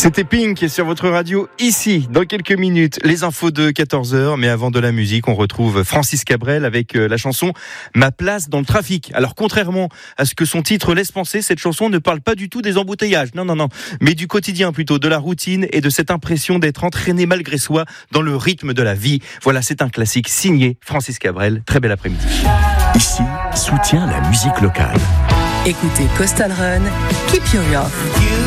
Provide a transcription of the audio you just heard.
C'était Pink sur votre radio, ici, dans quelques minutes, les infos de 14h. Mais avant de la musique, on retrouve Francis Cabrel avec la chanson « Ma place dans le trafic ». Alors, contrairement à ce que son titre laisse penser, cette chanson ne parle pas du tout des embouteillages. Non, mais du quotidien plutôt, de la routine et de cette impression d'être entraîné malgré soi dans le rythme de la vie. Voilà, c'est un classique signé Francis Cabrel. Très bel après-midi. Ici, soutient la musique locale. Écoutez Coastal Run, Keep You Young.